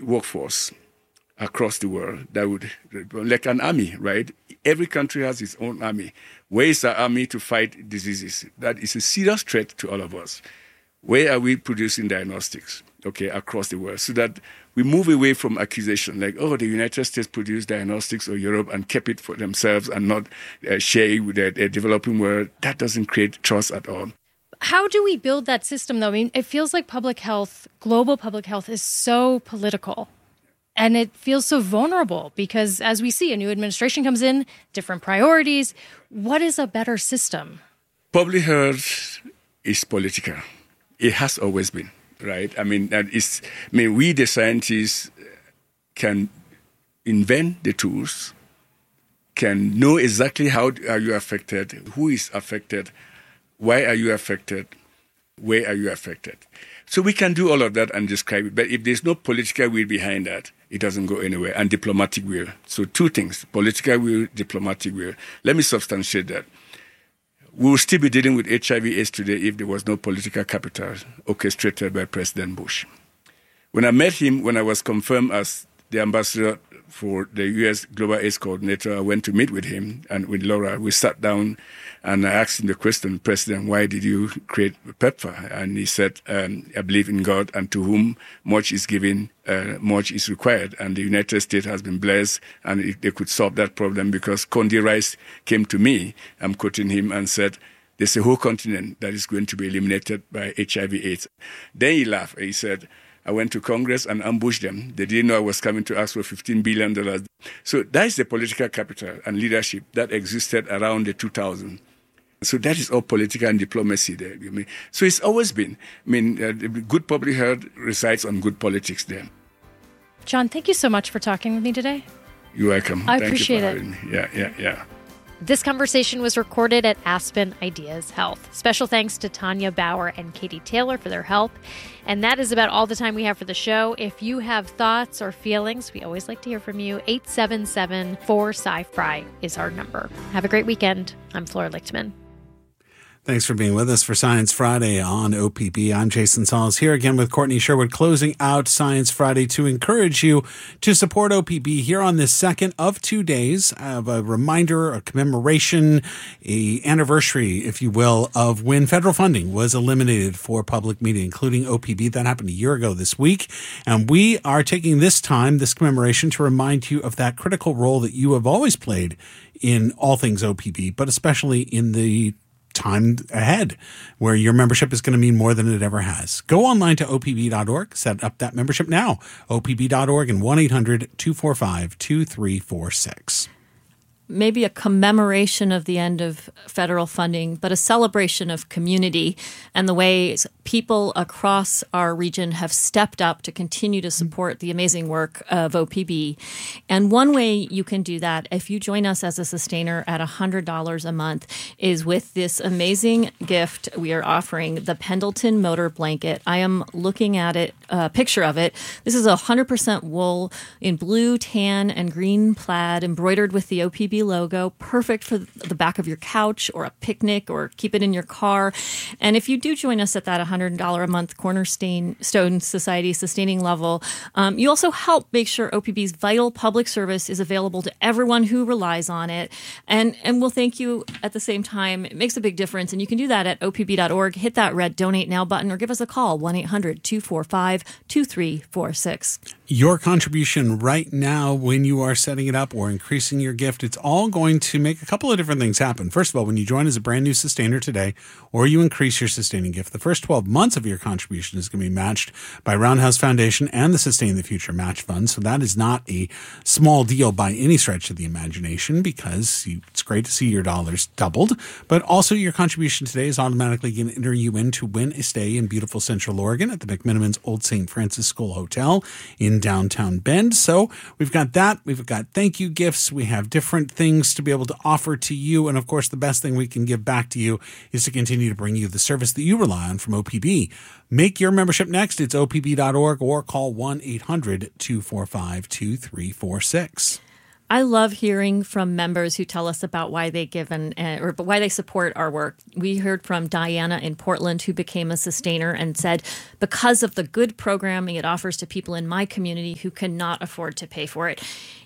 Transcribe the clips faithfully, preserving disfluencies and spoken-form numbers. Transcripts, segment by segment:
workforce across the world that would, like an army, right? Every country has its own army. Where is our army to fight diseases? That is a serious threat to all of us. Where are we producing diagnostics, okay, across the world, so that we move away from accusation like, oh, the United States produced diagnostics or Europe and kept it for themselves and not uh, share it with the, the developing world. That doesn't create trust at all. How do we build that system, though? I mean, it feels like public health, global public health, is so political. And it feels so vulnerable because, as we see, a new administration comes in, different priorities. What is a better system? Public health is political. It has always been, right? I mean, that is, I mean, we, the scientists, can invent the tools, can know exactly how are you affected, who is affected, why are you affected, where are you affected. So we can do all of that and describe it. But if there's no political will behind that, it doesn't go anywhere. And diplomatic will. So two things, political will, diplomatic will. Let me substantiate that. We will still be dealing with H I V AIDS today if there was no political capital orchestrated by President Bush. When I met him, when I was confirmed as the ambassador for the U S Global AIDS Coordinator, I went to meet with him and with Laura. We sat down and I asked him the question, President, why did you create PEPFAR? And he said, um, I believe in God, and to whom much is given, uh, much is required. And the United States has been blessed, and it, they could solve that problem because Condi Rice came to me, I'm quoting him, and said, there's a whole continent that is going to be eliminated by H I V AIDS. Then he laughed. He said, I went to Congress and ambushed them. They didn't know I was coming to ask for fifteen billion dollars. So that is the political capital and leadership that existed around the two thousands. So that is all political and diplomacy there. I mean, so it's always been. I mean, uh, good public health resides on good politics there. John, thank you so much for talking with me today. You're welcome. I Thank appreciate you for it. having me. Yeah, yeah, yeah. This conversation was recorded at Aspen Ideas Health. Special thanks to Tanya Bauer and Katie Taylor for their help. And that is about all the time we have for the show. If you have thoughts or feelings, we always like to hear from you. eight seven seven, four S C I F R I is our number. Have a great weekend. I'm Flora Lichtman. Thanks for being with us for Science Friday on O P B. I'm Jason Sauls here again with Courtney Sherwood, closing out Science Friday to encourage you to support O P B here on this second of two days of a reminder, a commemoration, a anniversary, if you will, of when federal funding was eliminated for public media, including O P B. That happened a year ago this week. And we are taking this time, this commemoration, to remind you of that critical role that you have always played in all things O P B, but especially in the time ahead where your membership is going to mean more than it ever has. Go online to O P B dot org, set up that membership now, O P B dot org and one eight hundred, two four five, two three four six. Maybe a commemoration of the end of federal funding, but a celebration of community and the ways people across our region have stepped up to continue to support the amazing work of O P B. And one way you can do that, if you join us as a sustainer at one hundred dollars a month, is with this amazing gift we are offering, the Pendleton Motor Blanket. I am looking at it, a picture of it. This is one hundred percent wool in blue, tan, and green plaid, embroidered with the O P B logo, perfect for the back of your couch or a picnic or keep it in your car. And if you do join us at that one hundred dollars a month Cornerstone Stone Society sustaining level, um, you also help make sure O P B's vital public service is available to everyone who relies on it. And and we'll thank you at the same time. It makes a big difference. And you can do that at O P B dot org. Hit that red Donate Now button or give us a call, one eight hundred, two four five, two three four six. Your contribution right now when you are setting it up or increasing your gift, it's all going to make a couple of different things happen. First of all, when you join as a brand new sustainer today or you increase your sustaining gift, the first twelve months of your contribution is going to be matched by Roundhouse Foundation and the Sustain the Future Match Fund. So that is not a small deal by any stretch of the imagination because you, it's great to see your dollars doubled. But also your contribution today is automatically going to enter you in to win a stay in beautiful Central Oregon at the McMenamins Old Saint Francis School Hotel in downtown Bend. So we've got that. We've got thank you gifts. We have different things to be able to offer to you. And of course, the best thing we can give back to you is to continue to bring you the service that you rely on from O P B. Make your membership next. It's O P B dot org or call one eight hundred, two four five, two three four six. I love hearing from members who tell us about why they give and uh, or why they support our work. We heard from Diana in Portland, who became a sustainer and said, because of the good programming it offers to people in my community who cannot afford to pay for it.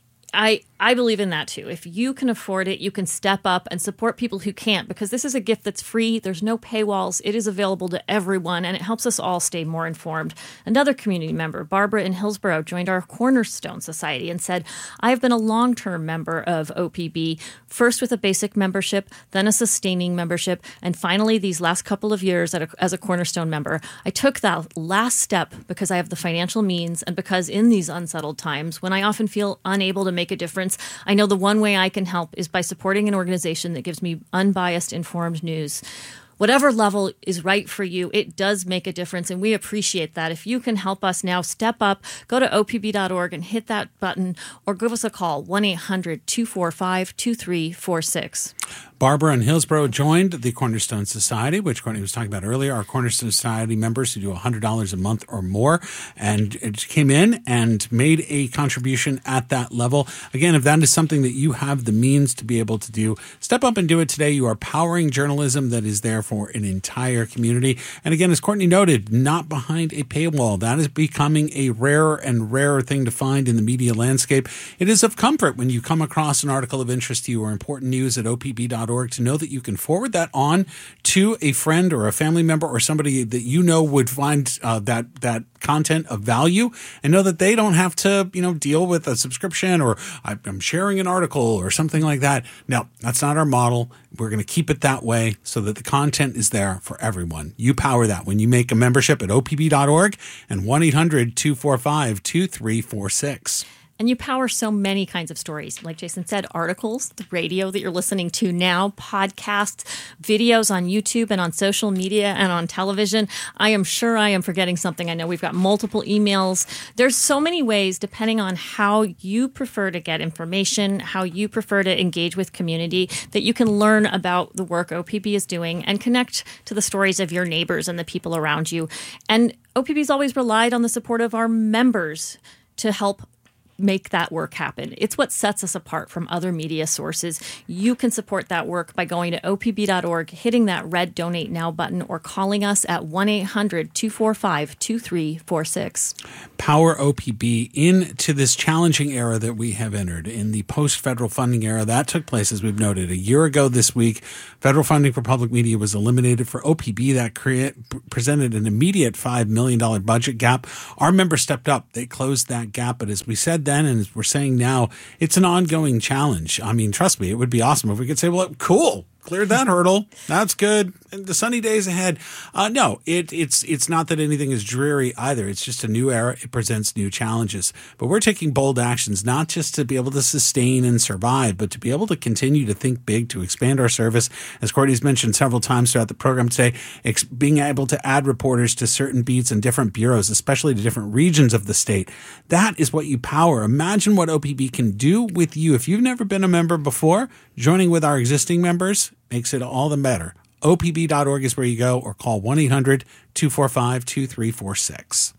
I, I believe in that too. If you can afford it, you can step up and support people who can't, because this is a gift that's free. There's no paywalls. It is available to everyone, and it helps us all stay more informed. Another community member, Barbara in Hillsborough, joined our Cornerstone Society and said, I have been a long-term member of O P B, first with a basic membership, then a sustaining membership, and finally these last couple of years at a, as a Cornerstone member. I took that last step because I have the financial means and because in these unsettled times, when I often feel unable to make a difference, I know the one way I can help is by supporting an organization that gives me unbiased, informed news. Whatever level is right for you, it does make a difference, and we appreciate that. If you can help us now, step up, go to O P B dot org and hit that button, or give us a call, one eight hundred two four five two three four six. Barbara in Hillsborough joined the Cornerstone Society, which Courtney was talking about earlier. Our Cornerstone Society members who do one hundred dollars a month or more, and it came in and made a contribution at that level. Again, if that is something that you have the means to be able to do, step up and do it today. You are powering journalism that is there for an entire community. And again, as Courtney noted, not behind a paywall. That is becoming a rarer and rarer thing to find in the media landscape. It is of comfort when you come across an article of interest to you or important news at O P B dot org to know that you can forward that on to a friend or a family member or somebody that you know would find uh, that that content of value, and know that they don't have to, you know, deal with a subscription or I'm sharing an article or something like that. No, that's not our model. We're going to keep it that way so that the content is there for everyone. You power that when you make a membership at O P B dot org and one eight hundred two four five two three four six. And you power so many kinds of stories. Like Jason said, articles, the radio that you're listening to now, podcasts, videos on YouTube and on social media and on television. I am sure I am forgetting something. I know we've got multiple emails. There's so many ways, depending on how you prefer to get information, how you prefer to engage with community, that you can learn about the work O P B is doing and connect to the stories of your neighbors and the people around you. And O P B's always relied on the support of our members to help make that work happen. It's what sets us apart from other media sources. You can support that work by going to O P B dot org, hitting that red Donate Now button, or calling us at one eight hundred two four five two three four six. Power O P B into this challenging era that we have entered, in the post-federal funding era. That took place, as we've noted, a year ago this week. Federal funding for public media was eliminated for O P B. That create, presented an immediate five million dollars budget gap. Our members stepped up. They closed that gap. But as we said then, and as we're saying now, it's an ongoing challenge. I mean, trust me, it would be awesome if we could say, well, cool, cleared that hurdle. That's good. And the sunny days ahead. Uh, no, it, it's it's not that anything is dreary either. It's just a new era. It presents new challenges. But we're taking bold actions, not just to be able to sustain and survive, but to be able to continue to think big, to expand our service. As Courtney's mentioned several times throughout the program today, ex- being able to add reporters to certain beats and different bureaus, especially to different regions of the state. That is what you power. Imagine what O P B can do with you. If you've never been a member before, joining with our existing members makes it all the better. O P B dot org is where you go, or call one eight hundred two four five two three four six.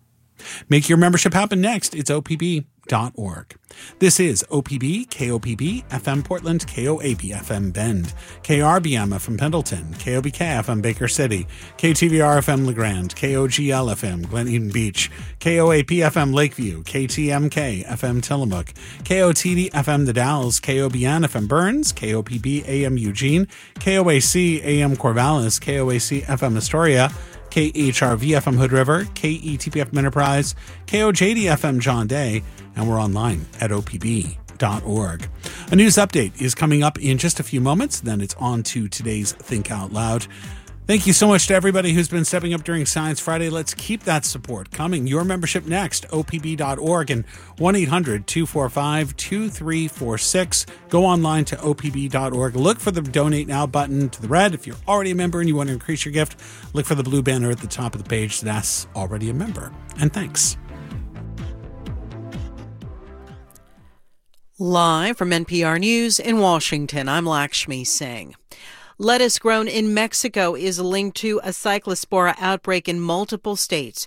Make your membership happen next. It's O P B dot org. This is O P B, K O P B, F M Portland, K O A B F M Bend, K R B M F M Pendleton, K O B K F M Baker City, K T V R F M LeGrand, K O G L F M Glen Eden Beach, K O A P F M Lakeview, K T M K F M Tillamook, K O T D F M The Dalles, K O B N F M Burns, K O P B A M Eugene, K O A C A M Corvallis, K O A C F M Astoria, K H R V F M Hood River, K E T P F M Enterprise, K O J D F M John Day, and we're online at O P B dot org. A news update is coming up in just a few moments, then it's on to today's Think Out Loud. Thank you so much to everybody who's been stepping up during Science Friday. Let's keep that support coming. Your membership next, O P B dot org and one eight hundred two four five two three four six. Go online to O P B dot org. Look for the Donate Now button to the red. If you're already a member and you want to increase your gift, look for the blue banner at the top of the page that's already a member. And thanks. Live from N P R News in Washington, I'm Lakshmi Singh. Lettuce grown in Mexico is linked to a cyclospora outbreak in multiple states.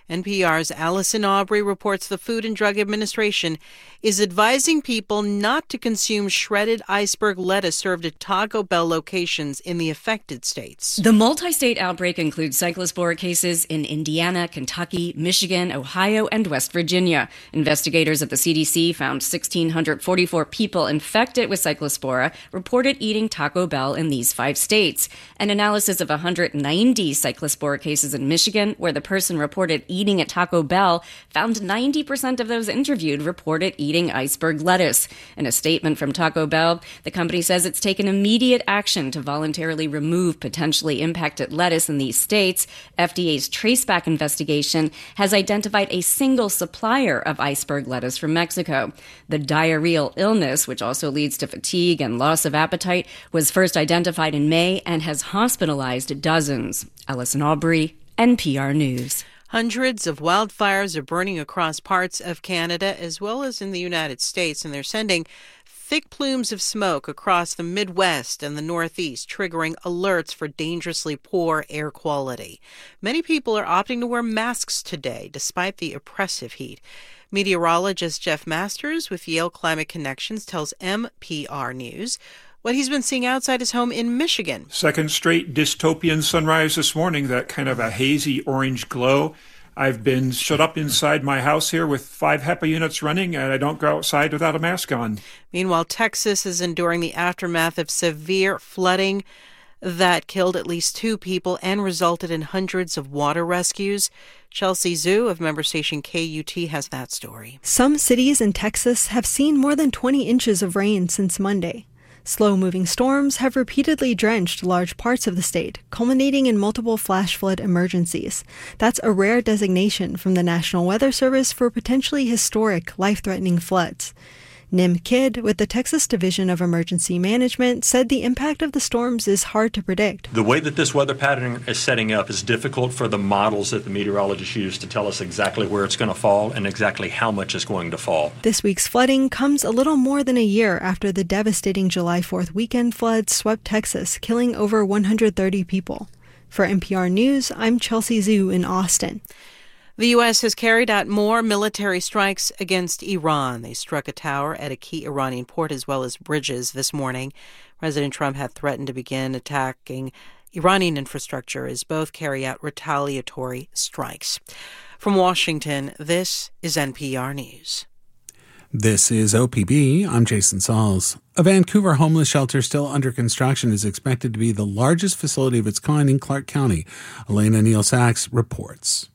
N P R's Allison Aubrey reports the Food and Drug Administration is advising people not to consume shredded iceberg lettuce served at Taco Bell locations in the affected states. The multi-state outbreak includes cyclospora cases in Indiana, Kentucky, Michigan, Ohio, and West Virginia. Investigators at the C D C found one thousand six hundred forty-four people infected with cyclospora reported eating Taco Bell in these five states. An analysis of one hundred ninety cyclospora cases in Michigan, where the person reported eating at Taco Bell, found ninety percent of those interviewed reported eating iceberg lettuce. In a statement from Taco Bell, the company says it's taken immediate action to voluntarily remove potentially impacted lettuce in these states. F D A's traceback investigation has identified a single supplier of iceberg lettuce from Mexico. The diarrheal illness, which also leads to fatigue and loss of appetite, was first identified in May and has hospitalized dozens. Allison Aubrey, N P R News. Hundreds of wildfires are burning across parts of Canada as well as in the United States, and they're sending thick plumes of smoke across the Midwest and the Northeast, triggering alerts for dangerously poor air quality. Many people are opting to wear masks today, despite the oppressive heat. Meteorologist Jeff Masters with Yale Climate Connections tells N P R News what he's been seeing outside his home in Michigan. Second straight dystopian sunrise this morning, that kind of a hazy orange glow. I've been shut up inside my house here with five HEPA units running, and I don't go outside without a mask on. Meanwhile, Texas is enduring the aftermath of severe flooding that killed at least two people and resulted in hundreds of water rescues. Chelsea Zhu of member station K U T has that story. Some cities in Texas have seen more than twenty inches of rain since Monday. Slow-moving storms have repeatedly drenched large parts of the state, culminating in multiple flash flood emergencies. That's a rare designation from the National Weather Service for potentially historic, life-threatening floods. Nim Kidd, with the Texas Division of Emergency Management, said the impact of the storms is hard to predict. The way that this weather pattern is setting up is difficult for the models that the meteorologists use to tell us exactly where it's going to fall and exactly how much is going to fall. This week's flooding comes a little more than a year after the devastating July fourth weekend floods swept Texas, killing over one hundred thirty people. For N P R News, I'm Chelsea Zhu in Austin. The U S has carried out more military strikes against Iran. They struck a tower at a key Iranian port as well as bridges this morning. President Trump had threatened to begin attacking Iranian infrastructure as both carry out retaliatory strikes. From Washington, this is N P R News. This is O P B. I'm Jason Sauls. A Vancouver homeless shelter still under construction is expected to be the largest facility of its kind in Clark County. Elena Neal-Sachs reports.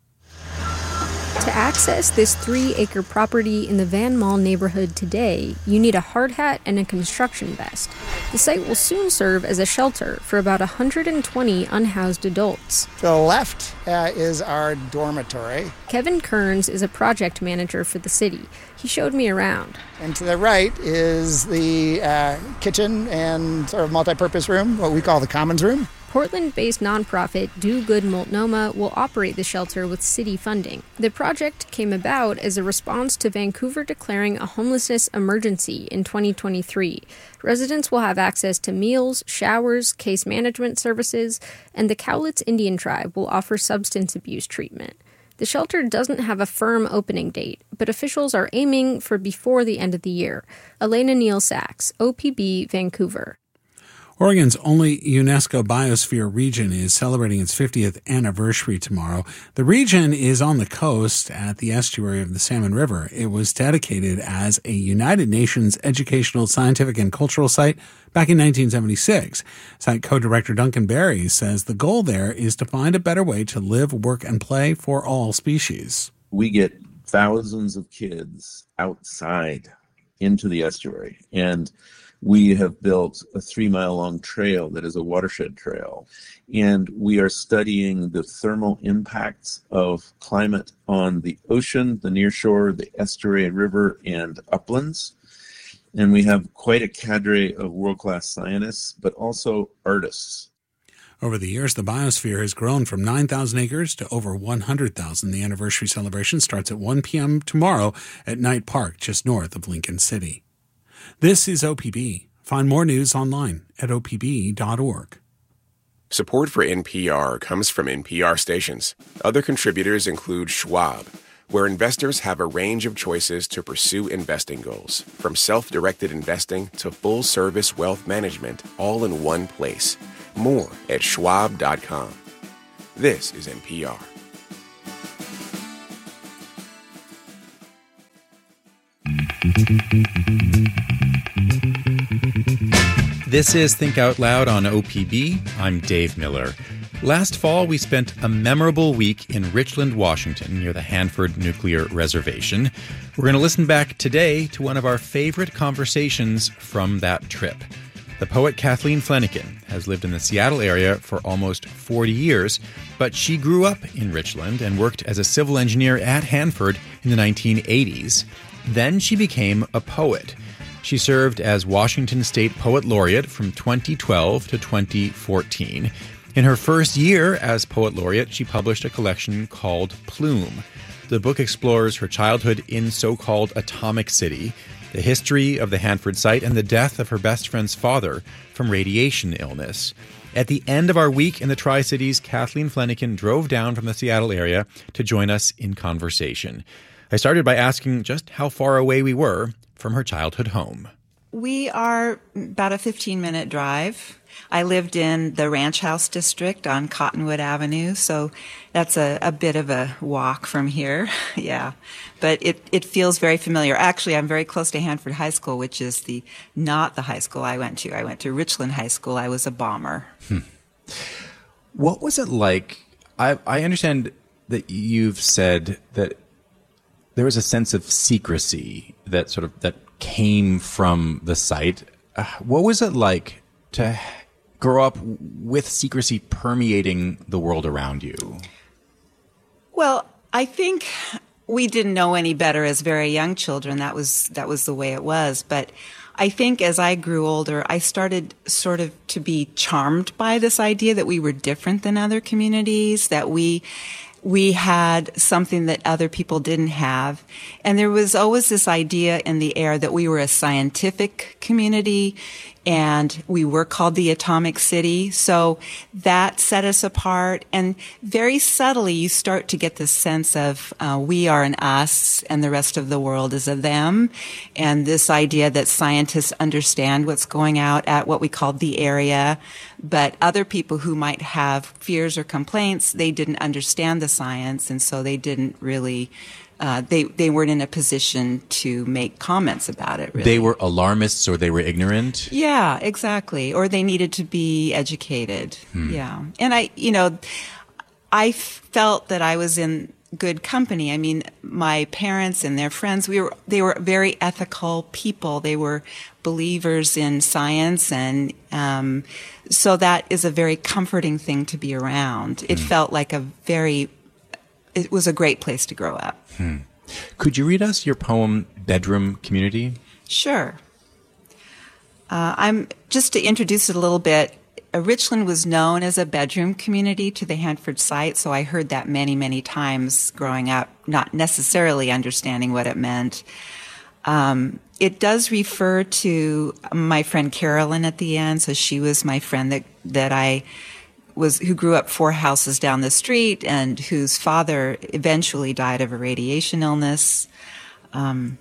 To access this three-acre property in the Van Mall neighborhood today, you need a hard hat and a construction vest. The site will soon serve as a shelter for about one hundred twenty unhoused adults. To the left uh, is our dormitory. Kevin Kearns is a project manager for the city. He showed me around. And to the right is the uh, kitchen and sort of multi-purpose room, what we call the commons room. Portland-based nonprofit Do Good Multnomah will operate the shelter with city funding. The project came about as a response to Vancouver declaring a homelessness emergency in twenty twenty-three. Residents will have access to meals, showers, case management services, and the Cowlitz Indian Tribe will offer substance abuse treatment. The shelter doesn't have a firm opening date, but officials are aiming for before the end of the year. Elena Neal-Sachs, O P B, Vancouver. Oregon's only UNESCO biosphere region is celebrating its fiftieth anniversary tomorrow. The region is on the coast at the estuary of the Salmon River. It was dedicated as a United Nations educational, scientific, and cultural site back in nineteen seventy-six. Site co-director Duncan Berry says the goal there is to find a better way to live, work, and play for all species. We get thousands of kids outside into the estuary, and we have built a three-mile-long trail that is a watershed trail, and we are studying the thermal impacts of climate on the ocean, the nearshore, the estuary, river, and uplands. And we have quite a cadre of world-class scientists, but also artists. Over the years, the biosphere has grown from nine thousand acres to over one hundred thousand. The anniversary celebration starts at one p.m. tomorrow at Knight Park, just north of Lincoln City. This is O P B. Find more news online at O P B dot org. Support for N P R comes from N P R stations. Other contributors include Schwab, where investors have a range of choices to pursue investing goals, from self-directed investing to full-service wealth management, all in one place. More at schwab dot com. This is N P R. This is Think Out Loud on O P B. I'm Dave Miller. Last fall, we spent a memorable week in Richland, Washington, near the Hanford Nuclear Reservation. We're going to listen back today to one of our favorite conversations from that trip. The poet Kathleen Flanagan has lived in the Seattle area for almost forty years, but she grew up in Richland and worked as a civil engineer at Hanford in the nineteen eighties. Then she became a poet. She served as Washington State Poet Laureate from twenty twelve to twenty fourteen. In her first year as Poet Laureate, she published a collection called Plume. The book explores her childhood in so-called Atomic City, the history of the Hanford site, and the death of her best friend's father from radiation illness. At the end of our week in the Tri-Cities, Kathleen Flanagan drove down from the Seattle area to join us in conversation. I started by asking just how far away we were from her childhood home. We are about a fifteen-minute drive. I lived in the Ranch House District on Cottonwood Avenue, so that's a, a bit of a walk from here. Yeah, but it, it feels very familiar. Actually, I'm very close to Hanford High School, which is the not the high school I went to. I went to Richland High School. I was a bomber. Hmm. What was it like? I, I understand that you've said that there was a sense of secrecy that sort of that came from the site. Uh, what was it like to grow up with secrecy permeating the world around you? Well, I think we didn't know any better as very young children. That was that was the way it was. But I think as I grew older, I started sort of to be charmed by this idea that we were different than other communities, that we we had something that other people didn't have. And there was always this idea in the air that we were a scientific community and we were called the Atomic City. So that set us apart. And very subtly, you start to get this sense of uh, we are an us and the rest of the world is a them. And this idea that scientists understand what's going out at what we call the area. But other people who might have fears or complaints, they didn't understand the science. And so they didn't really Uh, they they weren't in a position to make comments about it, really. They were alarmists or they were ignorant? Yeah, exactly. Or they needed to be educated. Hmm. Yeah. And I, you know, I felt that I was in good company. I mean, my parents and their friends, we were, they were very ethical people. They were believers in science. And, um, so that is a very comforting thing to be around. It hmm. felt like a very It was a great place to grow up. Hmm. Could you read us your poem, Bedroom Community? Sure. Uh, I'm just to introduce it a little bit. Uh, Richland was known as a bedroom community to the Hanford site, so I heard that many, many times growing up, not necessarily understanding what it meant. Um, it does refer to my friend Carolyn at the end, so she was my friend that that I was who grew up four houses down the street and whose father eventually died of a radiation illness. Um,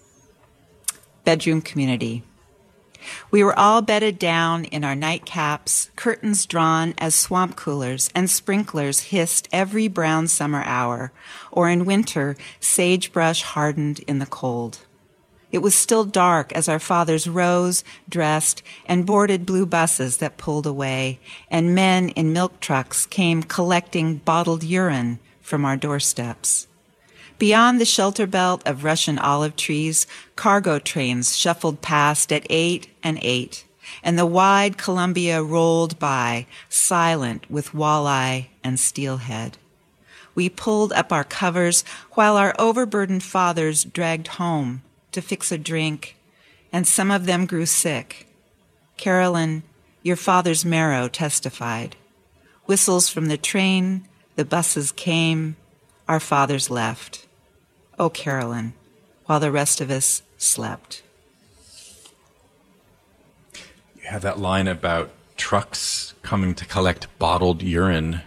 bedroom community. We were all bedded down in our nightcaps, curtains drawn as swamp coolers, and sprinklers hissed every brown summer hour, or in winter, sagebrush hardened in the cold. It was still dark as our fathers rose, dressed, and boarded blue buses that pulled away, and men in milk trucks came collecting bottled urine from our doorsteps. Beyond the shelter belt of Russian olive trees, cargo trains shuffled past at eight and eight, and the wide Columbia rolled by, silent with walleye and steelhead. We pulled up our covers while our overburdened fathers dragged home to fix a drink, and some of them grew sick. Carolyn, your father's marrow testified. Whistles from the train, the buses came, our fathers left. Oh, Carolyn, while the rest of us slept. You have that line about trucks coming to collect bottled urine.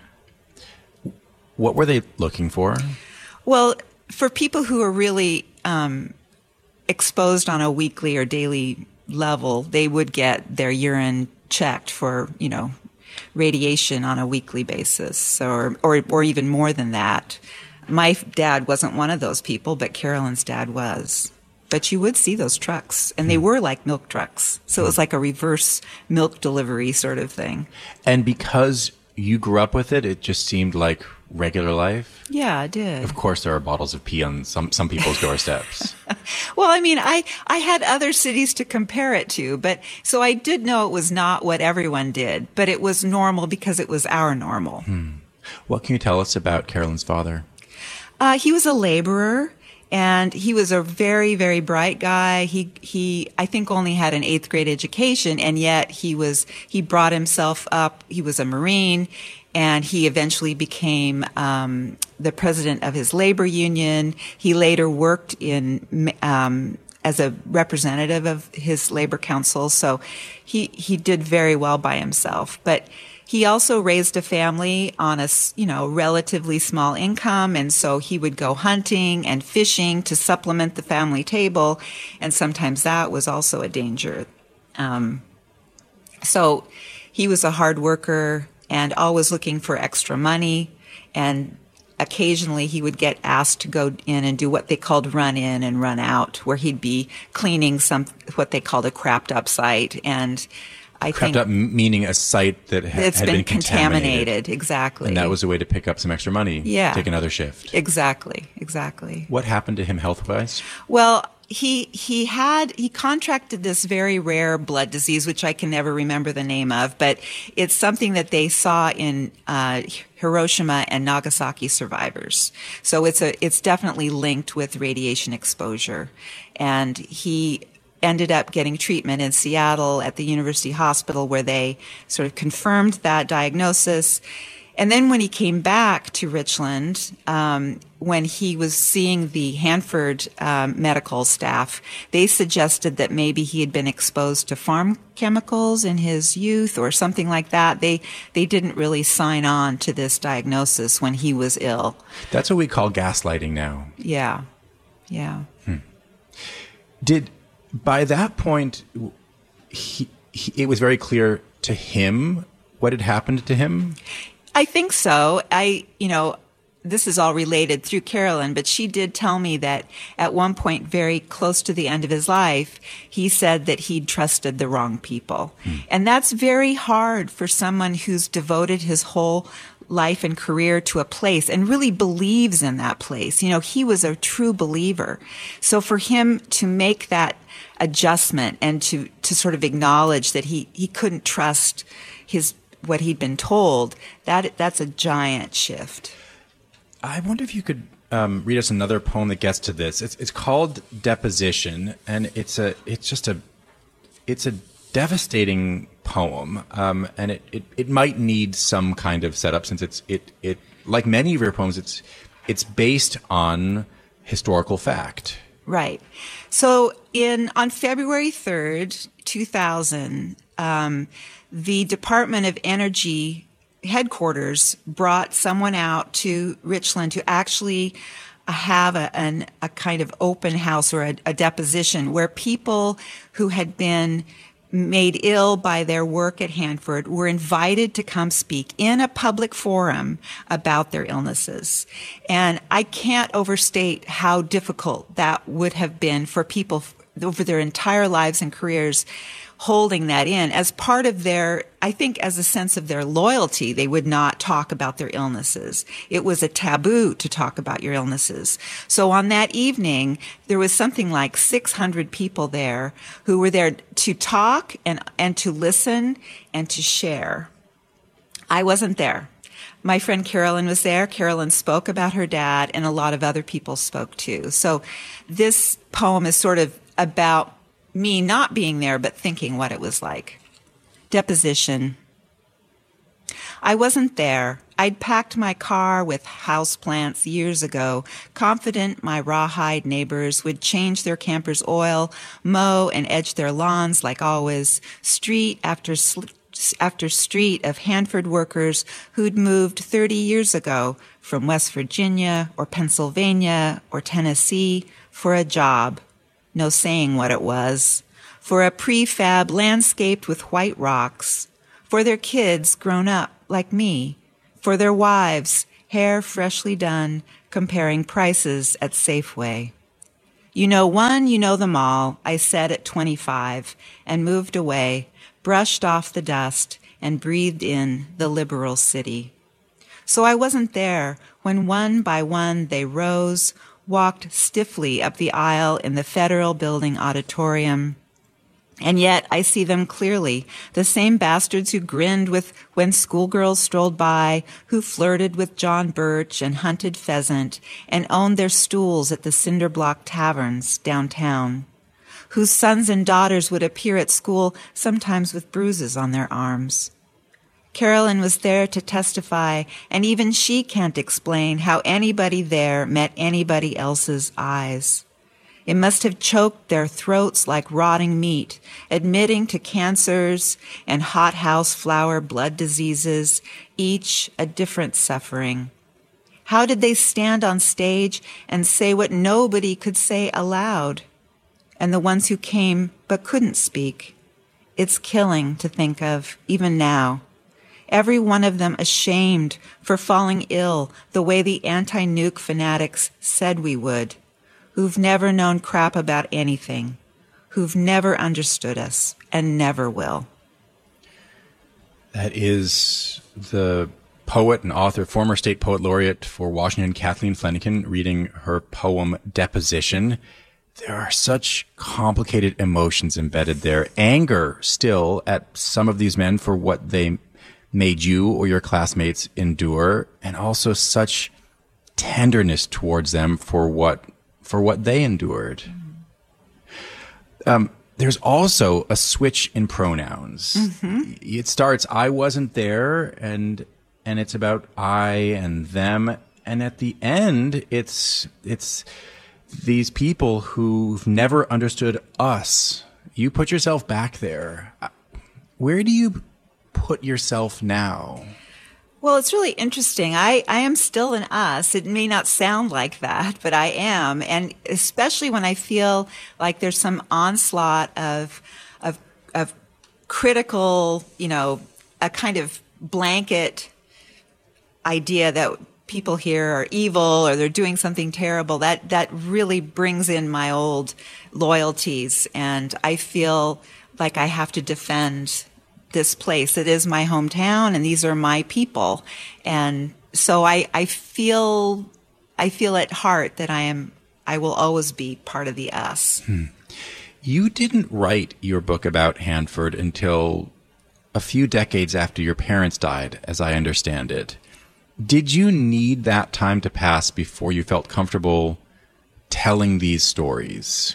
What were they looking for? Well, for people who are really um, exposed on a weekly or daily level, they would get their urine checked for, you know, radiation on a weekly basis, or, or, or even more than that. My dad wasn't one of those people, but Carolyn's dad was. But you would see those trucks, and they were like milk trucks. So it was like a reverse milk delivery sort of thing. And because you grew up with it, it just seemed like regular life? Yeah, I did. Of course, there are bottles of pee on some, some people's doorsteps. Well, I mean, I, I had other cities to compare it to, but so I did know it was not what everyone did, but it was normal because it was our normal. Hmm. What can you tell us about Carolyn's father? Uh, he was a laborer. And he was a very, very bright guy. He, he, I think only had an eighth grade education, and yet he was, he brought himself up. He was a Marine, and he eventually became, um, the president of his labor union. He later worked in, um, as a representative of his labor council. So he, he did very well by himself. But he also raised a family on a, you know, relatively small income, and so he would go hunting and fishing to supplement the family table, and sometimes that was also a danger. Um, so he was a hard worker and always looking for extra money, and occasionally he would get asked to go in and do what they called run in and run out, where he'd be cleaning some what they called a crapped up site, and I Crapped think up meaning a site that ha- it's had been, been contaminated. contaminated. Exactly. And that was a way to pick up some extra money. Yeah. Take another shift. Exactly. Exactly. What happened to him health-wise? Well, he he had he contracted this very rare blood disease, which I can never remember the name of, but it's something that they saw in uh, Hiroshima and Nagasaki survivors. So it's a it's definitely linked with radiation exposure, and he ended up getting treatment in Seattle at the University Hospital, where they sort of confirmed that diagnosis. And then when he came back to Richland, um, when he was seeing the Hanford um, medical staff, they suggested that maybe he had been exposed to farm chemicals in his youth or something like that. They they didn't really sign on to this diagnosis when he was ill. That's what we call gaslighting now. Yeah, yeah. Hmm. Did by that point, he, he, it was very clear to him what had happened to him? I think so. I, you know, this is all related through Carolyn, but she did tell me that at one point, very close to the end of his life, he said that he'd trusted the wrong people. Hmm. And that's very hard for someone who's devoted his whole life and career to a place and really believes in that place. You know, he was a true believer. So for him to make that adjustment and to, to sort of acknowledge that he, he couldn't trust his what he'd been told, that that's a giant shift. I wonder if you could um, read us another poem that gets to this. It's it's called Deposition, and it's a it's just a it's a devastating poem, um, and it, it, it might need some kind of setup since it's it it like many of your poems, it's it's based on historical fact. Right. So in on February third, two thousand, um, the Department of Energy headquarters brought someone out to Richland to actually have a, an, a kind of open house or a, a deposition where people who had been made ill by their work at Hanford were invited to come speak in a public forum about their illnesses. And I can't overstate how difficult that would have been for people over their entire lives and careers, holding that in as part of their, I think as a sense of their loyalty. They would not talk about their illnesses. It was a taboo to talk about your illnesses. So on that evening, there was something like six hundred people there who were there to talk and, and to listen and to share. I wasn't there. My friend Carolyn was there. Carolyn spoke about her dad, and a lot of other people spoke too. So this poem is sort of about me not being there, but thinking what it was like. Deposition. I wasn't there. I'd packed my car with houseplants years ago, confident my rawhide neighbors would change their camper's oil, mow and edge their lawns like always, street after sl- after street of Hanford workers who'd moved thirty years ago from West Virginia or Pennsylvania or Tennessee for a job, no saying what it was, for a prefab landscaped with white rocks, for their kids grown up like me, for their wives, hair freshly done, comparing prices at Safeway. You know one, you know them all, I said at twenty-five, and moved away, brushed off the dust, and breathed in the liberal city. So I wasn't there when one by one they rose, walked stiffly up the aisle in the Federal Building auditorium. And yet I see them clearly, the same bastards who grinned with when schoolgirls strolled by, who flirted with John Birch and hunted pheasant, and owned their stools at the cinder block taverns downtown, whose sons and daughters would appear at school, sometimes with bruises on their arms. Carolyn was there to testify, and even she can't explain how anybody there met anybody else's eyes. It must have choked their throats like rotting meat, admitting to cancers and hothouse flower blood diseases, each a different suffering. How did they stand on stage and say what nobody could say aloud? And the ones who came but couldn't speak. It's killing to think of, even now. Every one of them ashamed for falling ill the way the anti-nuke fanatics said we would, who've never known crap about anything, who've never understood us and never will. That is the poet and author, former state poet laureate for Washington, Kathleen Flanagan, reading her poem Deposition. There are such complicated emotions embedded there. Anger still at some of these men for what they made you or your classmates endure, and also such tenderness towards them for what for what they endured. Um, there's also a switch in pronouns. Mm-hmm. It starts, I wasn't there, and and it's about I and them, and at the end, it's it's these people who've never understood us. You put yourself back there. Where do you put yourself now? Well, it's really interesting. I, I am still an us. It may not sound like that, but I am. And especially when I feel like there's some onslaught of, of, of critical, you know, a kind of blanket idea that people here are evil or they're doing something terrible, that, that really brings in my old loyalties. And I feel like I have to defend this place. It is my hometown, and these are my people. And so I, I feel, I feel at heart that I am, I will always be part of the us. Hmm. You didn't write your book about Hanford until a few decades after your parents died, as I understand it. Did you need that time to pass before you felt comfortable telling these stories?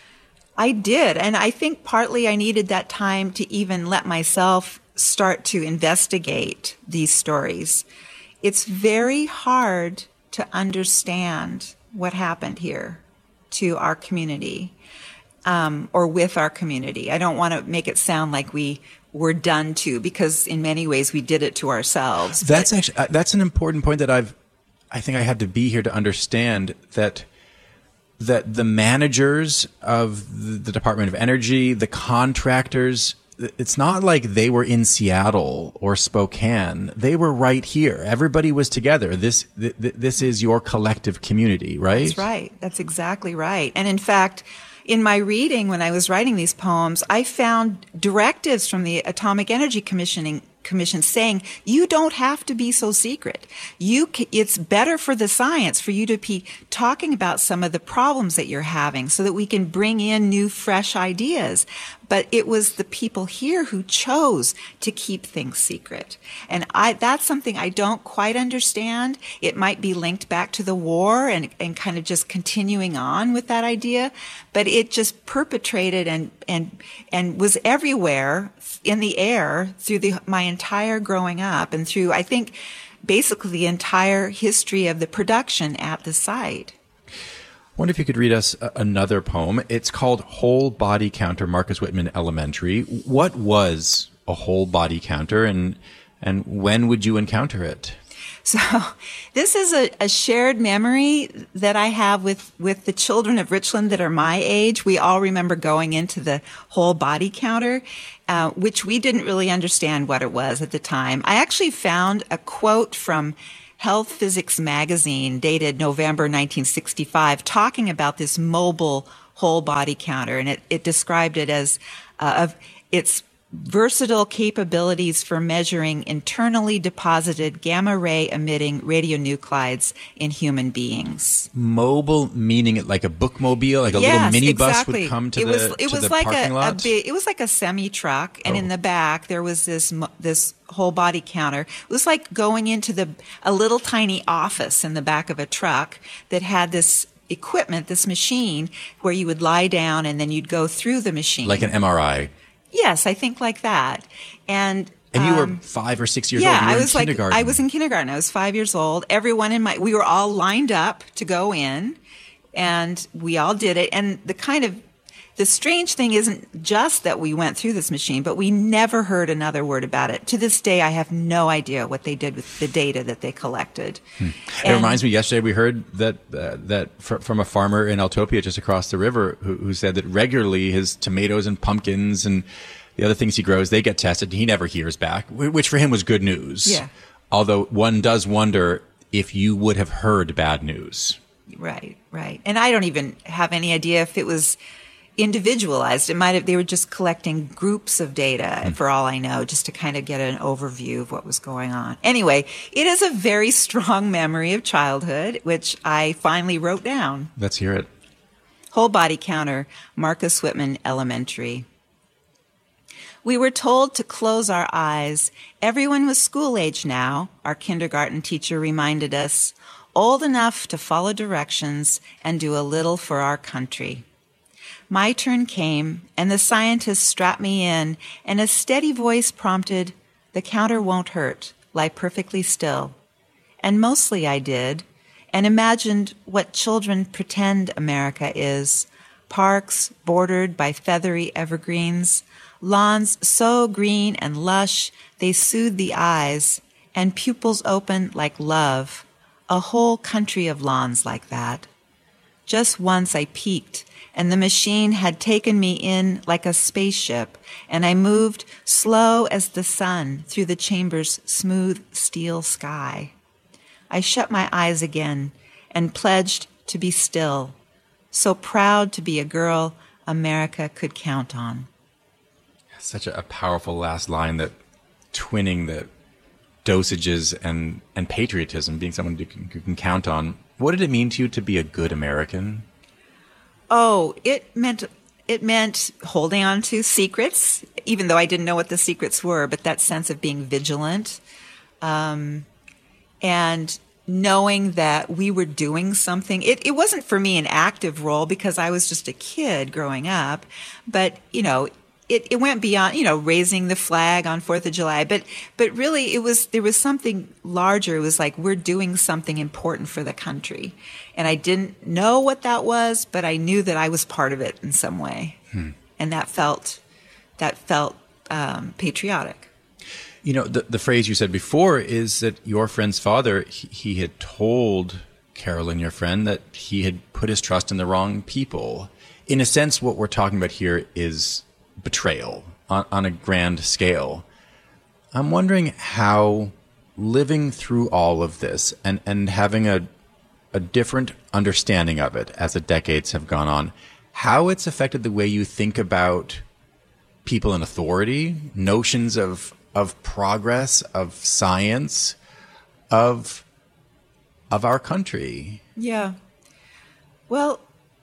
I did. And I think partly I needed that time to even let myself start to investigate these stories. It's very hard to understand what happened here to our community, um, or with our community. I don't want to make it sound like we were done to, because in many ways we did it to ourselves. That's but- actually, uh, that's an important point that I've, I think I had to be here to understand that that the managers of the Department of Energy, the contractors, it's not like they were in Seattle or Spokane. They were right here. Everybody was together. This th- this is your collective community, right? That's right. That's exactly right. And in fact, in my reading, when I was writing these poems, I found directives from the Atomic Energy Commissioning Commission saying, you don't have to be so secret. You, c- it's better for the science for you to be talking about some of the problems that you're having so that we can bring in new, fresh ideas. But it was the people here who chose to keep things secret. And I, that's something I don't quite understand. It might be linked back to the war and, and kind of just continuing on with that idea, but it just perpetrated and, and, and was everywhere in the air through the, my entire growing up and through, I think, basically the entire history of the production at the site. I wonder if you could read us another poem. It's called Whole Body Counter, Marcus Whitman Elementary. What was a whole body counter, and and when would you encounter it? So this is a, a shared memory that I have with, with the children of Richland that are my age. We all remember going into the whole body counter, uh, which we didn't really understand what it was at the time. I actually found a quote from Health Physics magazine dated November nineteen sixty-five talking about this mobile whole body counter, and it, it described it as uh, of its versatile capabilities for measuring internally deposited gamma ray emitting radionuclides in human beings. Mobile meaning it like a bookmobile, like a yes, little minibus exactly. would come to it the, was, it to was the like parking a, lot? A big, it was like a semi truck, and oh. in the back there was this this whole body counter. It was like going into the a little tiny office in the back of a truck that had this equipment, this machine, where you would lie down and then you'd go through the machine. Like an M R I. Yes, I think like that. And and you um, were five or six years yeah, old. You were I was in like, kindergarten. I was in kindergarten. I was five years old. Everyone in my, we were all lined up to go in, and we all did it. And the kind of, the strange thing isn't just that we went through this machine, but we never heard another word about it. To this day, I have no idea what they did with the data that they collected. Hmm. It reminds me, yesterday we heard that uh, that fr- from a farmer in Altopia just across the river who, who said that regularly his tomatoes and pumpkins and the other things he grows, they get tested. He never hears back, which for him was good news. Yeah. Although one does wonder if you would have heard bad news. Right, right. And I don't even have any idea if it was individualized. It might have, they were just collecting groups of data, mm. for all I know, just to kind of get an overview of what was going on. Anyway, it is a very strong memory of childhood, which I finally wrote down. Let's hear it. Whole body counter, Marcus Whitman Elementary. We were told to close our eyes. Everyone was school age now, our kindergarten teacher reminded us, old enough to follow directions and do a little for our country. My turn came, and the scientist strapped me in, and a steady voice prompted, "The counter won't hurt. Lie perfectly still." And mostly I did, and imagined what children pretend America is. Parks bordered by feathery evergreens, lawns so green and lush they soothe the eyes, and pupils open like love. A whole country of lawns like that. Just once I peeked, and the machine had taken me in like a spaceship, and I moved slow as the sun through the chamber's smooth steel sky. I shut my eyes again and pledged to be still, so proud to be a girl America could count on. Such a, a powerful last line, that twinning the dosages and, and patriotism, being someone you can, you can count on. What did it mean to you to be a good American? Oh, it meant it meant holding on to secrets, even though I didn't know what the secrets were, but that sense of being vigilant, um, and knowing that we were doing something. It, it wasn't for me an active role because I was just a kid growing up, but, you know, It, it went beyond, you know, raising the flag on fourth of July, but but really it was, there was something larger. It was like, we're doing something important for the country. And I didn't know what that was, but I knew that I was part of it in some way. Hmm. And that felt, that felt um, patriotic. You know, the, the phrase you said before is that your friend's father, he, he had told Carolyn, your friend, that he had put his trust in the wrong people. In a sense, what we're talking about here is betrayal on, on a grand scale. I'm wondering how living through all of this and, and having a, a different understanding of it as the decades have gone on, how it's affected the way you think about people in authority, notions of of progress, of science, of of our country. Yeah. Well,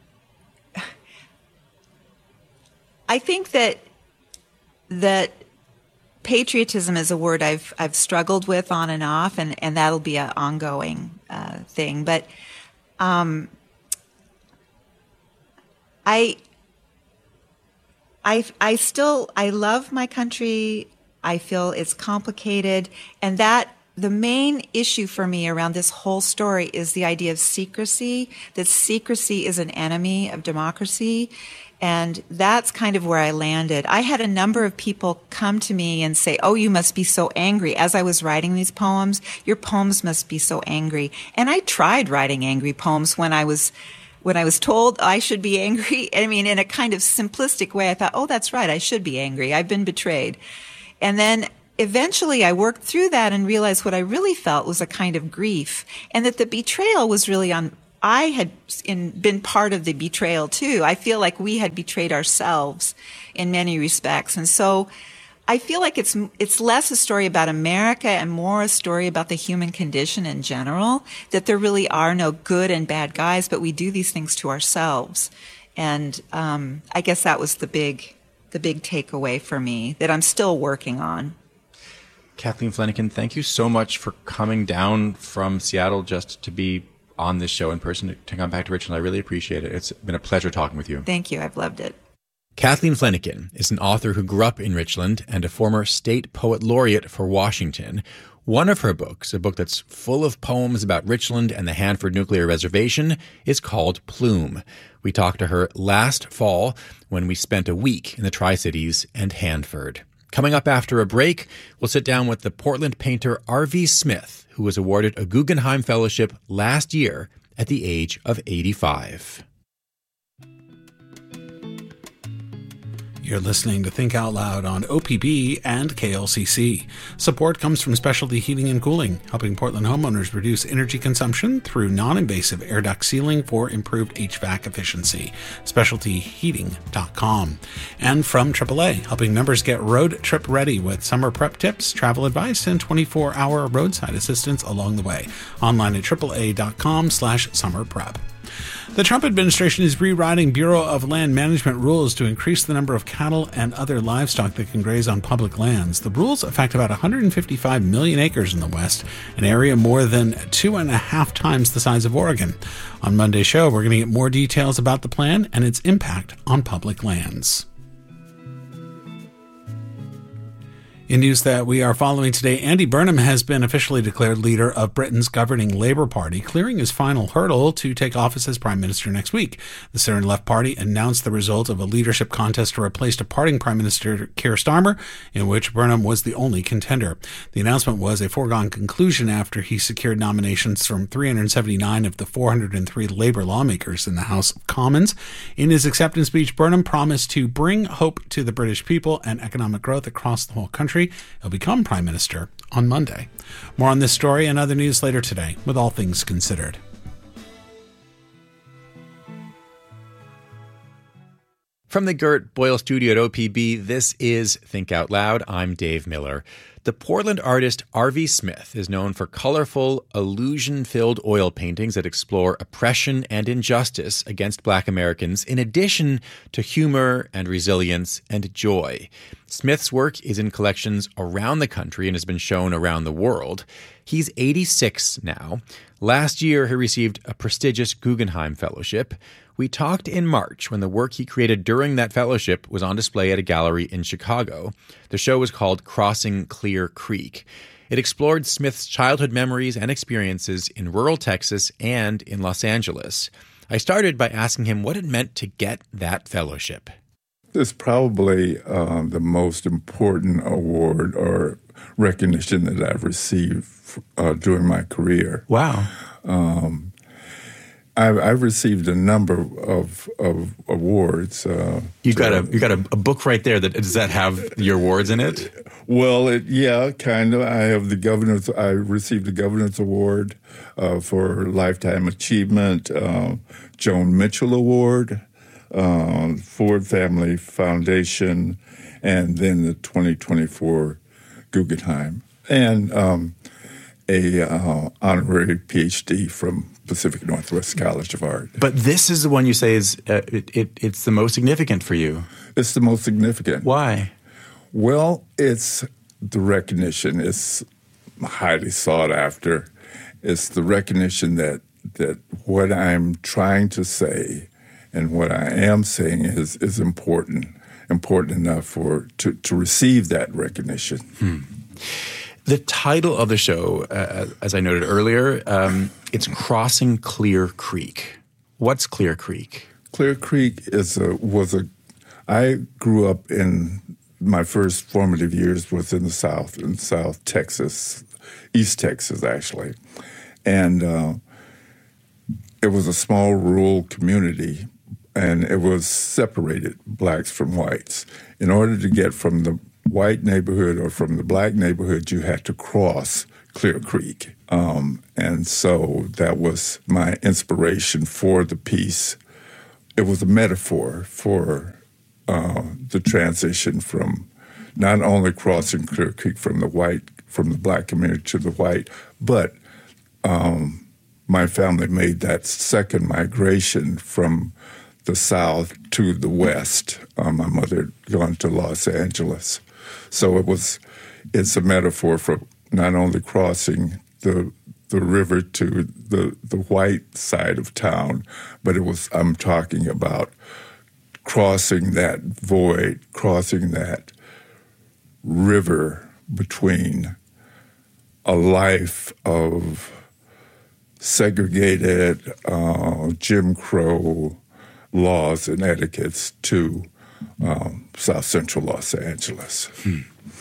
I think that that patriotism is a word I've I've struggled with on and off, and, and that'll be an ongoing uh, thing. But um, I I I still I love my country. I feel it's complicated, and that the main issue for me around this whole story is the idea of secrecy, that secrecy is an enemy of democracy. And that's kind of where I landed. I had a number of people come to me and say, oh, you must be so angry. As I was writing these poems, your poems must be so angry. And I tried writing angry poems when I was when I was told I should be angry. I mean, in a kind of simplistic way, I thought, oh, that's right, I should be angry. I've been betrayed. And then eventually I worked through that and realized what I really felt was a kind of grief, and that the betrayal was really on I had in, been part of the betrayal too. I feel like we had betrayed ourselves in many respects. And so I feel like it's it's less a story about America and more a story about the human condition in general, that there really are no good and bad guys, but we do these things to ourselves. And um, I guess that was the big the big takeaway for me that I'm still working on. Kathleen Flanagan, thank you so much for coming down from Seattle just to be on this show in person, to, to come back to Richland. I really appreciate it. It's been a pleasure talking with you. Thank you. I've loved it. Kathleen Flanagan is an author who grew up in Richland and a former state poet laureate for Washington. One of her books, a book that's full of poems about Richland and the Hanford Nuclear Reservation, is called Plume. We talked to her last fall when we spent a week in the Tri-Cities and Hanford. Coming up after a break, we'll sit down with the Portland painter R V Smith, who was awarded a Guggenheim Fellowship last year at the age of eighty-five. You're listening to Think Out Loud on O P B and K L C C. Support comes from Specialty Heating and Cooling, helping Portland homeowners reduce energy consumption through non-invasive air duct sealing for improved H V A C efficiency. specialty heating dot com. And from triple A, helping members get road trip ready with summer prep tips, travel advice, and twenty-four hour roadside assistance along the way. Online at triple A dot com slash summer prep. The Trump administration is rewriting Bureau of Land Management rules to increase the number of cattle and other livestock that can graze on public lands. The rules affect about one hundred fifty-five million acres in the West, an area more than two and a half times the size of Oregon. On Monday's show, we're going to get more details about the plan and its impact on public lands. In news that we are following today, Andy Burnham has been officially declared leader of Britain's governing Labour Party, clearing his final hurdle to take office as Prime Minister next week. The centre-left party announced the result of a leadership contest to replace departing Prime Minister Keir Starmer, in which Burnham was the only contender. The announcement was a foregone conclusion after he secured nominations from three hundred seventy-nine of the four hundred three Labour lawmakers in the House of Commons. In his acceptance speech, Burnham promised to bring hope to the British people and economic growth across the whole country. He'll become Prime Minister on Monday. More on this story and other news later today with All Things Considered. From the Gert Boyle studio at O P B, this is Think Out Loud. I'm Dave Miller. The Portland artist R V Smith is known for colorful, illusion-filled oil paintings that explore oppression and injustice against Black Americans, in addition to humor and resilience and joy. Smith's work is in collections around the country and has been shown around the world. He's eighty-six now. Last year, he received a prestigious Guggenheim Fellowship. We talked in March when the work he created during that fellowship was on display at a gallery in Chicago. The show was called Crossing Clear Creek. It explored Smith's childhood memories and experiences in rural Texas and in Los Angeles. I started by asking him what it meant to get that fellowship. It's probably uh, the most important award or recognition that I've received uh, during my career. Wow. Um, I've, I've received a number of, of awards. Uh, you got a you got a, a book right there. That does that have your awards in it? Well, it, yeah, kind of. I have the governor's. I received the governor's award uh, for lifetime achievement, uh, Joan Mitchell Award, uh, Ford Family Foundation, and then the twenty twenty-four Guggenheim, and um, a uh, honorary P H D from Pacific Northwest College of Art. But this is the one you say is uh, it, it, it's the most significant for you. It's the most significant. Why? Well, it's the recognition. It's highly sought after. It's the recognition that that what I'm trying to say and what I am saying is is important, important enough for to, to receive that recognition. Hmm. The title of the show, uh, as I noted earlier, um, it's Crossing Clear Creek. What's Clear Creek? Clear Creek is a, was a, I grew up in, my first formative years was in the South, in South Texas, East Texas actually. And uh, it was a small rural community, and it was separated, blacks from whites. In order to get from the white neighborhood or from the black neighborhood, you had to cross Clear Creek. Um, and so that was my inspiration for the piece. It was a metaphor for uh, the transition from not only crossing Clear Creek from the white, from the black community to the white, but um, my family made that second migration from the South to the West. Uh, my mother had gone to Los Angeles. So it was, it's a metaphor for not only crossing the the river to the, the white side of town, but it was, I'm talking about crossing that void, crossing that river between a life of segregated uh, Jim Crow laws and etiquettes to um, South Central Los Angeles. Hmm.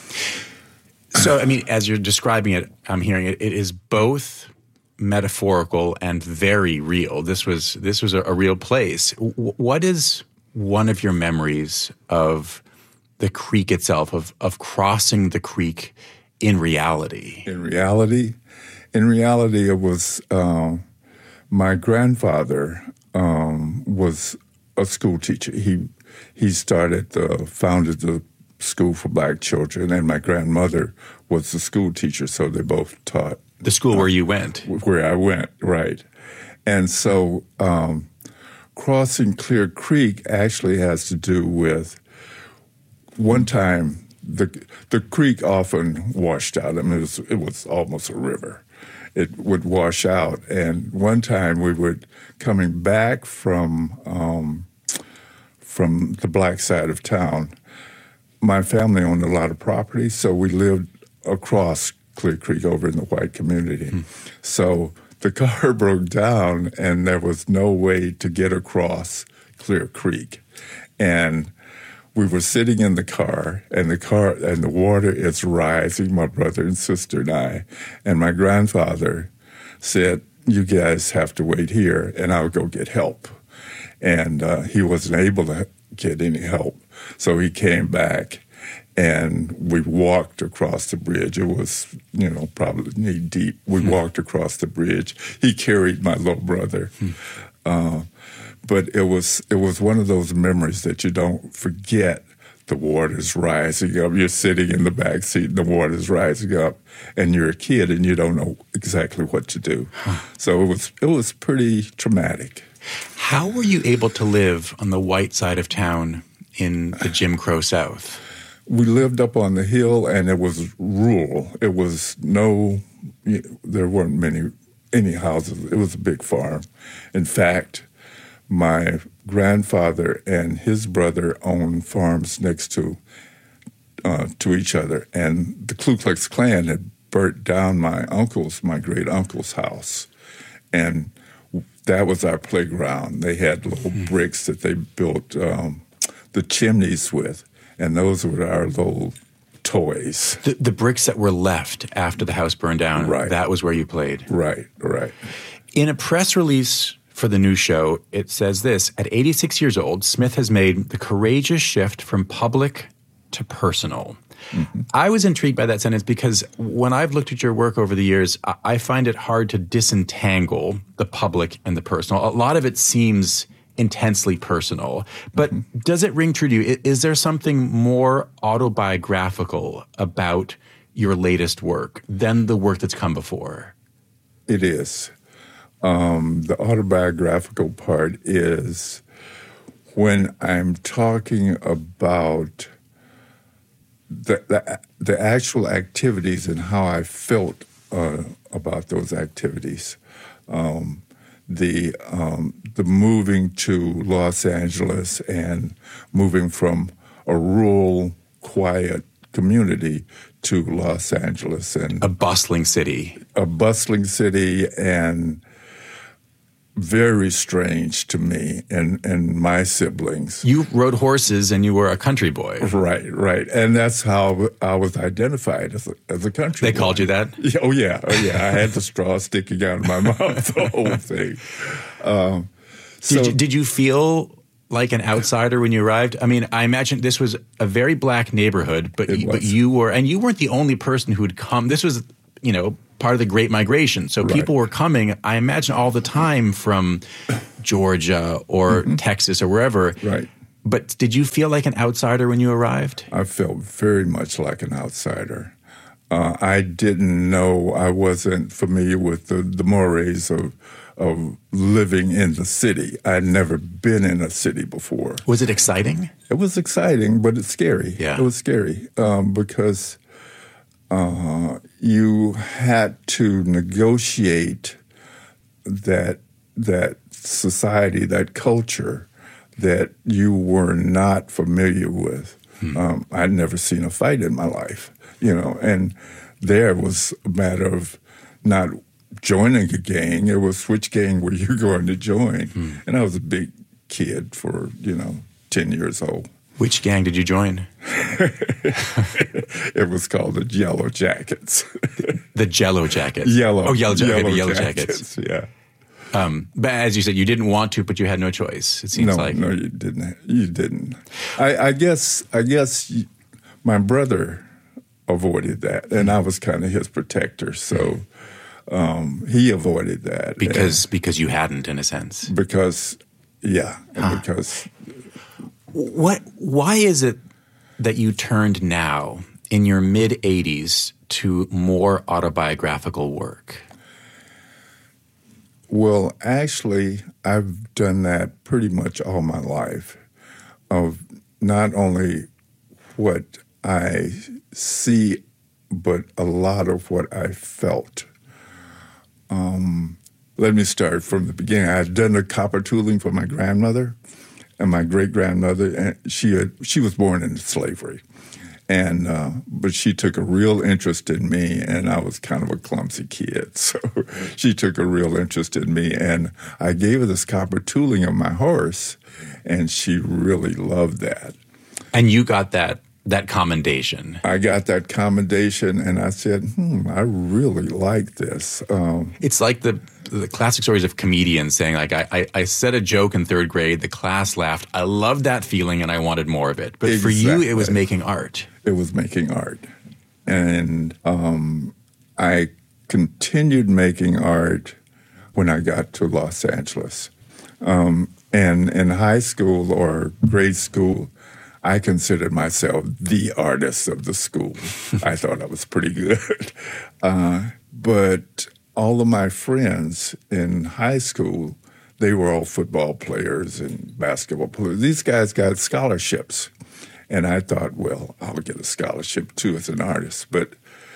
So, I mean, as you're describing it, I'm hearing it, it is both metaphorical and very real. This was this was a, a real place. W- what is one of your memories of the creek itself, of of crossing the creek in reality? In reality? In reality, it was uh, my grandfather um, was a school teacher. He he started, the, founded the School for Black Children, and my grandmother was the school teacher, so they both taught. The school uh, where you went? Where I went, right. And so um, crossing Clear Creek actually has to do with one time the the creek often washed out. I mean, it was, it was almost a river. It would wash out. And one time we were coming back from um, from the black side of town. My family owned a lot of property, so we lived across Clear Creek over in the white community. Hmm. So the car broke down, and there was no way to get across Clear Creek. And we were sitting in the car, and the car and the water is rising, my brother and sister and I. And my grandfather said, "You guys have to wait here, and I'll go get help." And uh, he wasn't able to get any help. So he came back, and we walked across the bridge. It was, you know, probably knee deep. We hmm. walked across the bridge. He carried my little brother. Hmm. Uh, but it was it was one of those memories that you don't forget. The water's rising up. You're sitting in the back seat, and the water's rising up, and you're a kid, and you don't know exactly what to do. Huh. So it was it was pretty traumatic. How were you able to live on the white side of town in the Jim Crow South? We lived up on the hill, and it was rural. It was no, there weren't many, any houses. It was a big farm. In fact, my grandfather and his brother owned farms next to uh, to each other, and the Ku Klux Klan had burnt down my uncle's, my great uncle's house, and that was our playground. They had little mm. bricks that they built um, the chimneys with, and those were our little toys. The, the bricks that were left after the house burned down, right. That was where you played? Right, right. In a press release for the new show, it says this: at eighty-six years old, Smith has made the courageous shift from public to personal. Mm-hmm. I was intrigued by that sentence because when I've looked at your work over the years, I find it hard to disentangle the public and the personal. A lot of it seems intensely personal, but mm-hmm. does it ring true to you? Is there something more autobiographical about your latest work than the work that's come before? It is. Um, the autobiographical part is when I'm talking about the, the, the actual activities and how I felt uh, about those activities. Um, the um, the moving to Los Angeles and moving from a rural, quiet community to Los Angeles. And a bustling city. A bustling city and very strange to me and, and my siblings. You rode horses and you were a country boy. Right, right. And that's how I was identified as a, as a country They boy. called you that? Yeah, oh, yeah. Oh, yeah. I had the straw sticking out of my mouth, the whole thing. Um, so, did, you, did you feel like an outsider when you arrived? I mean, I imagine this was a very black neighborhood, but, you, but you were, and you weren't the only person who had come. This was, you know, part of the Great Migration. So Right. people were coming, I imagine, all the time from Georgia or mm-hmm. Texas or wherever. Right. But did you feel like an outsider when you arrived? I felt very much like an outsider. Uh, I didn't know, I wasn't familiar with the, the mores of of living in the city. I'd never been in a city before. Was it exciting? It was exciting, but it's scary. Yeah. It was scary um, because uh, you had to negotiate that that society, that culture that you were not familiar with. Hmm. Um, I'd never seen a fight in my life, you know, and there was a matter of not joining a gang. It was which gang were you going to join? Hmm. And I was a big kid for, you know, ten years old. Which gang did you join? It was called the Yellow Jackets. The Jello Jackets. Yellow. Oh, Yellow, Yellow, okay, yellow Jackets. Jackets. Yeah. Um, but as you said, you didn't want to, but you had no choice. It seems no, like no, you didn't. You didn't. I, I guess. I guess my brother avoided that, and I was kind of his protector. So um, he avoided that because and, because you hadn't, in a sense. Because yeah, huh. because what? Why is it that you turned now in your mid eighties to more autobiographical work? Well, actually, I've done that pretty much all my life, of not only what I see, but a lot of what I felt. Um, let me start from the beginning. I had done the copper tooling for my grandmother and my great-grandmother, and she had, she was born into slavery. And uh, but she took a real interest in me, and I was kind of a clumsy kid, so she took a real interest in me. And I gave her this copper tooling of my horse, and she really loved that. And you got that that commendation. I got that commendation, and I said, "Hmm, I really like this." Um, it's like the the classic stories of comedians saying, like, I, I, I said a joke in third grade, the class laughed, I loved that feeling, and I wanted more of it. But exactly. for you, it was making art. It was making art. And um, I continued making art when I got to Los Angeles. Um, and in high school or grade school, I considered myself the artist of the school. I thought I was pretty good. Uh, but all of my friends in high school, they were all football players and basketball players. These guys got scholarships. And I thought, well, I'll get a scholarship too as an artist. But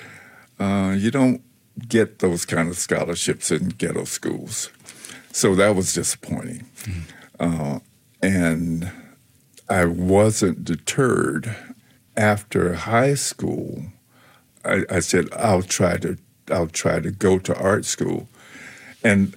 uh, you don't get those kind of scholarships in ghetto schools. So that was disappointing. Mm-hmm. Uh, and I wasn't deterred. After high school, I, I said, I'll try to I'll try to go to art school. And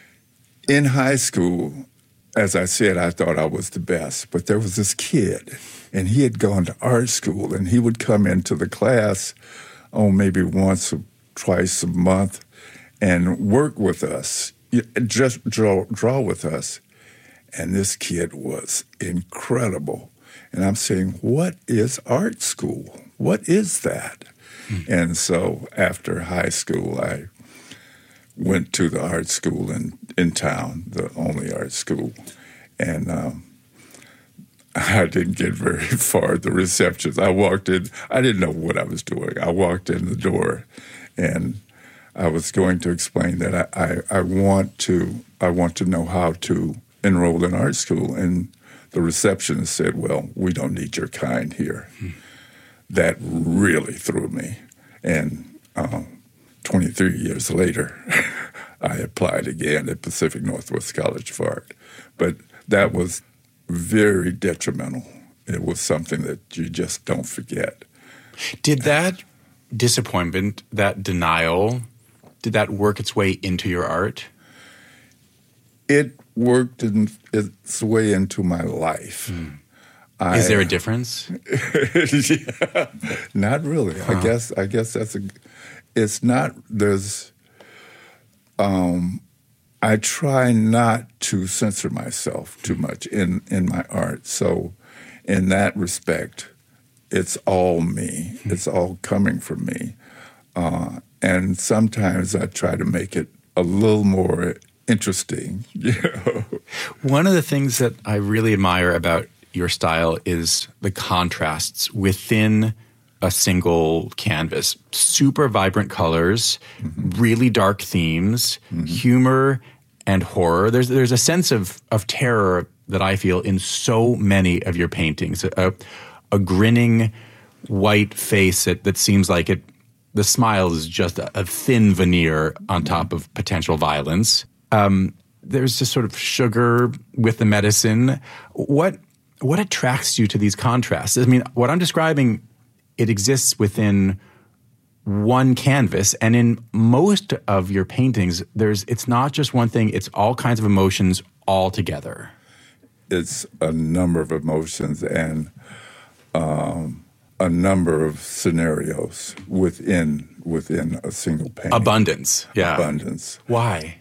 in high school, as I said, I thought I was the best. But there was this kid, and he had gone to art school, and he would come into the class, oh, maybe once or twice a month, and work with us, just draw, draw with us. And this kid was incredible. And I'm saying, what is art school? What is that? Mm. And so after high school, I went to the art school in, in town, the only art school. And um, I didn't get very far at the receptions. I walked in. I didn't know what I was doing. I walked in the door, and I was going to explain that I, I, I want to I want to know how to enroll in art school. And the receptionist said, well, we don't need your kind here. Hmm. That really threw me. And um, twenty-three years later, I applied again at Pacific Northwest College of Art. But that was very detrimental. It was something that you just don't forget. Did that disappointment, that denial, did that work its way into your art? It worked in, its way into my life. Mm. I, Is there a difference? Yeah, not really. Huh. I guess. I guess that's a. It's not. There's. Um, I try not to censor myself too much in in my art. So, in that respect, it's all me. It's all coming from me, uh, and sometimes I try to make it a little more interesting. You know? One of the things that I really admire about your style is the contrasts within a single canvas. Super vibrant colors, mm-hmm. really dark themes, mm-hmm. humor and horror. There's there's a sense of of terror that I feel in so many of your paintings. A, a grinning white face that, that seems like it. The smile is just a, a thin veneer on top of potential violence. Um, there's just sort of sugar with the medicine. What What attracts you to these contrasts? I mean, what I'm describing, it exists within one canvas, and in most of your paintings, there's it's not just one thing, it's all kinds of emotions all together. It's a number of emotions and um, a number of scenarios within within a single painting. Abundance, yeah. Abundance. Why?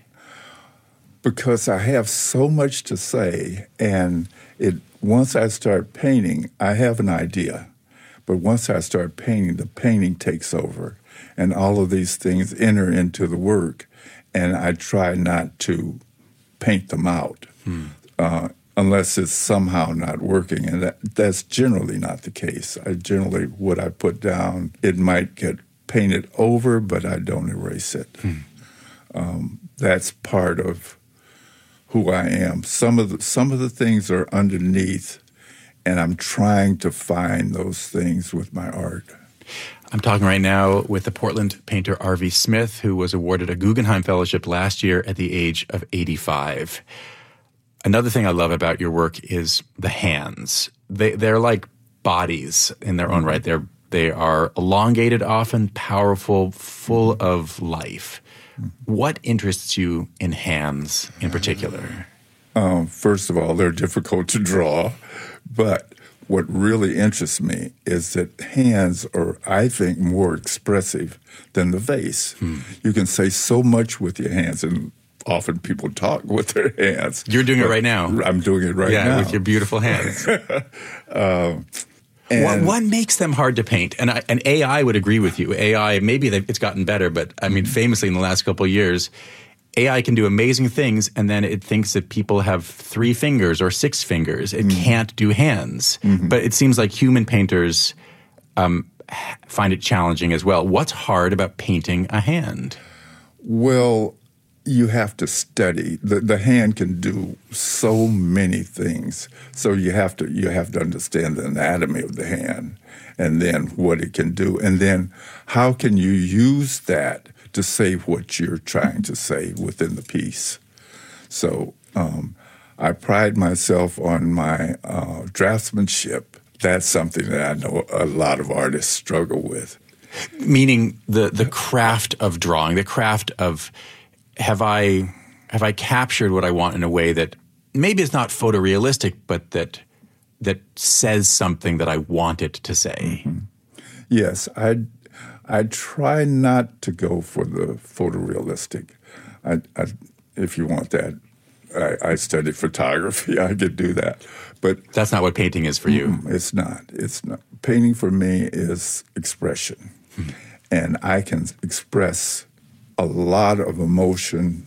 Because I have so much to say, and it once I start painting, I have an idea. But once I start painting, the painting takes over. And all of these things enter into the work. And I try not to paint them out hmm. uh, unless it's somehow not working. And that, that's generally not the case. I generally, what I put down, it might get painted over, but I don't erase it. Hmm. Um, that's part of who I am. Some of the some of the things are underneath, and I'm trying to find those things with my art. I'm talking right now with the Portland painter R V Smith, who was awarded a Guggenheim Fellowship last year at the age of eighty-five. Another thing I love about your work is the hands. They they're like bodies in their own right. They're they are elongated, often powerful, full of life. What interests you in hands in particular? Um, first of all, they're difficult to draw, but what really interests me is that hands are, I think, more expressive than the vase. Hmm. You can say so much with your hands, and often people talk with their hands. You're doing it right now. I'm doing it right yeah, now. Yeah, with your beautiful hands. um, What, what makes them hard to paint? And, I, and A I would agree with you. A I, maybe it's gotten better, but I mean, famously in the last couple of years, A I can do amazing things, and then it thinks that people have three fingers or six fingers. It mm-hmm. can't do hands. Mm-hmm. But it seems like human painters um, find it challenging as well. What's hard about painting a hand? Well, you have to study. The the hand can do so many things. So you have to you have to understand the anatomy of the hand, and then what it can do, and then how can you use that to say what you're trying to say within the piece. So um, I pride myself on my uh, draftsmanship. That's something that I know a lot of artists struggle with. Meaning the the craft of drawing, the craft of Have I have I captured what I want in a way that maybe is not photorealistic, but that that says something that I want it to say? Mm-hmm. Yes, I I try not to go for the photorealistic. I, I, if you want that, I, I studied photography. I could do that, but that's not what painting is for you. Mm, it's not. It's not. Painting for me is expression, mm-hmm. and I can express a lot of emotion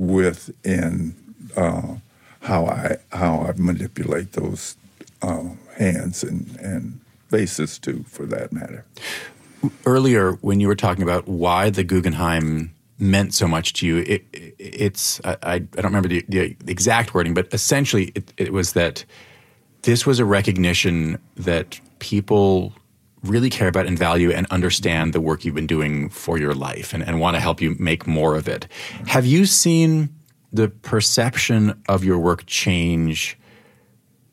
within uh, how I how I manipulate those uh, hands and, and faces too, for that matter. Earlier, when you were talking about why the Guggenheim meant so much to you, it, it, it's I, I don't remember the, the exact wording, but essentially it, it was that this was a recognition that people really care about and value and understand the work you've been doing for your life and, and want to help you make more of it. Have you seen the perception of your work change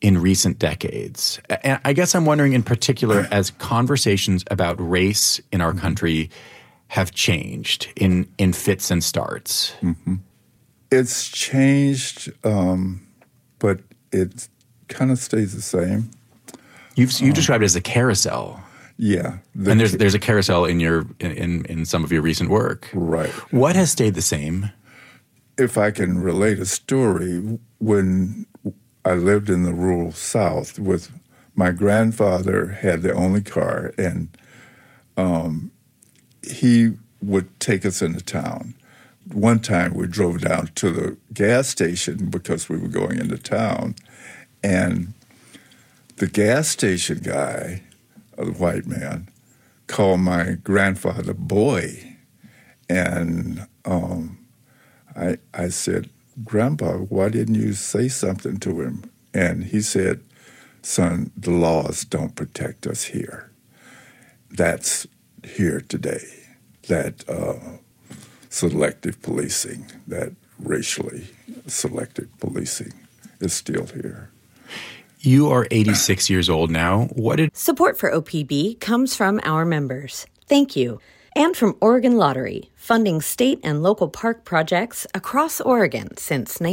in recent decades. And I guess I'm wondering in particular, as conversations about race in our country have changed in, in fits and starts. Mm-hmm. It's changed, um, but it kind of stays the same. You've you um, described it as a carousel. Yeah. The, and there's there's a carousel in your in, in some of your recent work. Right. What has stayed the same? If I can relate a story, when I lived in the rural South with my grandfather had the only car, and um, he would take us into town. One time we drove down to the gas station because we were going into town, and the gas station guy, the white man, called my grandfather boy, and um, I I said, "Grandpa, why didn't you say something to him?" And he said, "Son, the laws don't protect us here. That's here today. That uh, selective policing, that racially selective policing is still here." You are eighty-six years old now. What did Support for O P B comes from our members. Thank you. And from Oregon Lottery, funding state and local park projects across Oregon since nineteen